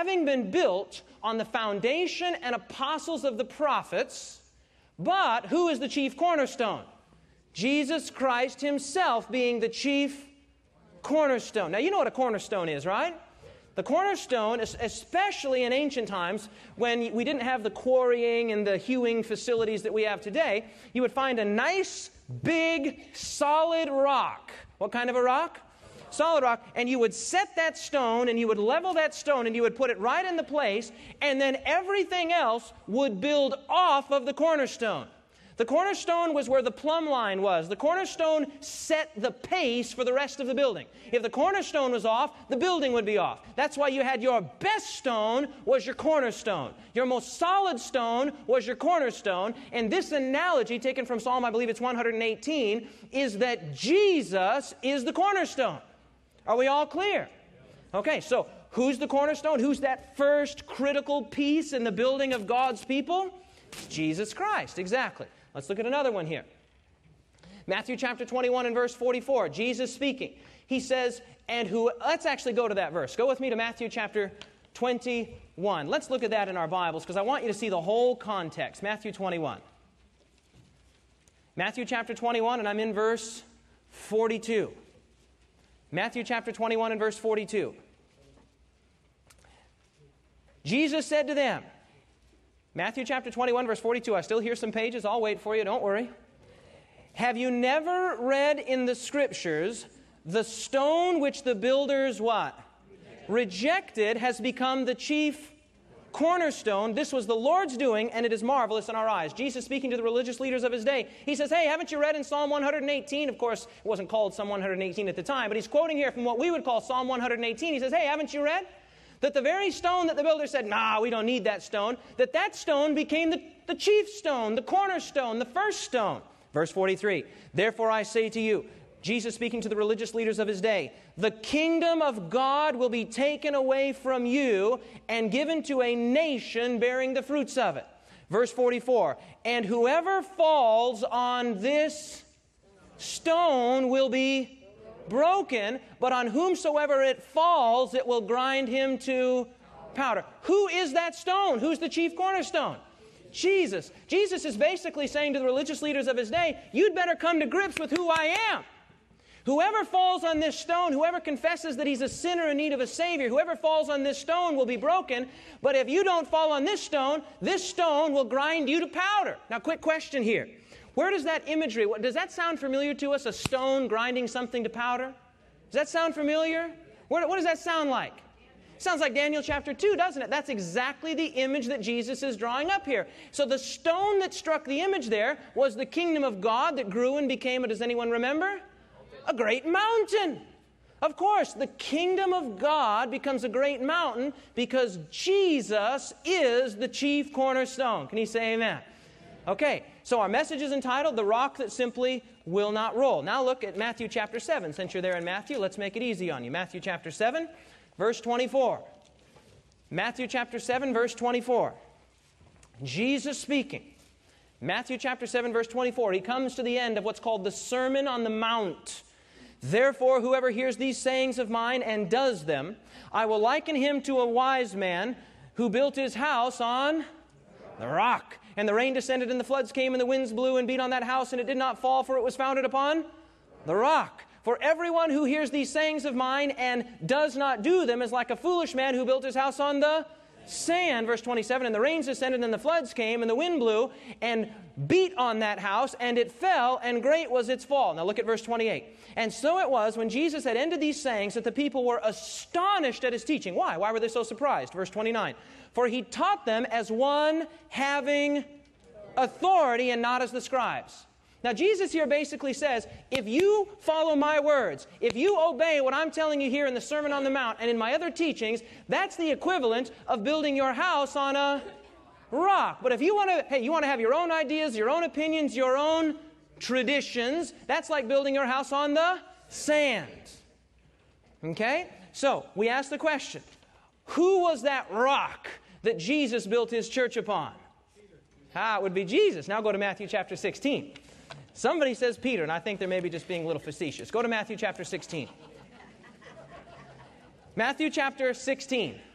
having been built on the foundation and apostles of the prophets, but who is the chief cornerstone? Jesus Christ himself being the chief cornerstone. Now, you know what a cornerstone is, right? The cornerstone, especially in ancient times, when we didn't have the quarrying and the hewing facilities that we have today, you would find a nice, big, solid rock. What kind of a rock? Solid rock. And you would set that stone, and you would level that stone, and you would put it right in the place, and then everything else would build off of the cornerstone. The cornerstone was where the plumb line was. The cornerstone set the pace for the rest of the building. If the cornerstone was off, the building would be off. That's why you had your best stone was your cornerstone. Your most solid stone was your cornerstone. And this analogy, taken from Psalm, I believe it's 118, is that Jesus is the cornerstone. Are we all clear? Okay, so who's the cornerstone? Who's that first critical piece in the building of God's people? Jesus Christ, exactly. Let's look at another one here. Matthew chapter 21 and verse 44, Jesus speaking. He says, let's actually go to that verse. Go with me to Matthew chapter 21. Let's look at that in our Bibles because I want you to see the whole context. Matthew 21. Matthew chapter 21, and I'm in verse 42. Matthew chapter 21 and verse 42. Jesus said to them, Matthew chapter 21, verse 42. I still hear some pages. I'll wait for you. Don't worry. Have you never read in the Scriptures, the stone which the builders what? Rejected has become the chief cornerstone. This was the Lord's doing, and it is marvelous in our eyes. Jesus speaking to the religious leaders of his day. He says, hey, haven't you read in Psalm 118? Of course, it wasn't called Psalm 118 at the time, but he's quoting here from what we would call Psalm 118. He says, hey, haven't you read? That the very stone that the builder said, nah, we don't need that stone, that stone became the chief stone, the cornerstone, the first stone. Verse 43, therefore I say to you, Jesus speaking to the religious leaders of his day, the kingdom of God will be taken away from you and given to a nation bearing the fruits of it. Verse 44, and whoever falls on this stone will be broken, but on whomsoever it falls, it will grind him to powder. Who is that stone? Who's the chief cornerstone? Jesus. Jesus is basically saying to the religious leaders of his day, you'd better come to grips with who I am. Whoever falls on this stone, whoever confesses that he's a sinner in need of a Savior, whoever falls on this stone will be broken, but if you don't fall on this stone will grind you to powder. Now, quick question here. Where does that imagery, does that sound familiar to us, a stone grinding something to powder? Does that sound familiar? What does that sound like? It sounds like Daniel chapter 2, doesn't it? That's exactly the image that Jesus is drawing up here. So the stone that struck the image there was the kingdom of God that grew and became, does anyone remember? A great mountain. Of course, the kingdom of God becomes a great mountain because Jesus is the chief cornerstone. Can you say amen? Okay, so our message is entitled, The Rock That Simply Will Not Roll. Now look at Matthew chapter 7. Since you're there in Matthew, let's make it easy on you. Matthew chapter 7, verse 24. Matthew chapter 7, verse 24. Jesus speaking. Matthew chapter 7, verse 24. He comes to the end of what's called the Sermon on the Mount. Therefore, whoever hears these sayings of mine and does them, I will liken him to a wise man who built his house on the rock. And the rain descended, and the floods came, and the winds blew and beat on that house, and it did not fall, for it was founded upon the rock. For everyone who hears these sayings of mine and does not do them is like a foolish man who built his house on the sand. Verse 27, and the rains descended, and the floods came, and the wind blew and beat on that house, and it fell, and great was its fall. Now look at verse 28. And so it was, when Jesus had ended these sayings, that the people were astonished at his teaching. Why? Why were they so surprised? Verse 29. For he taught them as one having authority and not as the scribes. Now Jesus here basically says, if you follow my words, if you obey what I'm telling you here in the Sermon on the Mount and in my other teachings, that's the equivalent of building your house on a rock. But if you want to have your own ideas, your own opinions, your own traditions, that's like building your house on the sand. Okay? So, we ask the question, who was that rock that Jesus built his church upon? It would be Jesus. Now go to Matthew chapter 16. Somebody says Peter, and I think they're maybe just being a little facetious. Go to Matthew chapter 16. Matthew chapter 16.